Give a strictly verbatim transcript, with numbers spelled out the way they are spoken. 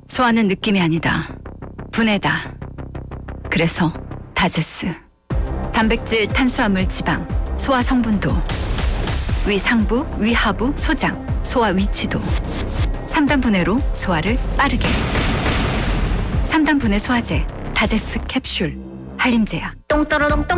소화는 느낌이 아니다. 분해다. 그래서 다제스. 단백질, 탄수화물, 지방, 소화 성분도, 위 상부, 위 하부, 소장, 소화 위치도. 삼 단 분해로 소화를 빠르게. 삼 단 분해 소화제 다제스 캡슐 한림제약. 똥 떨어덩 똥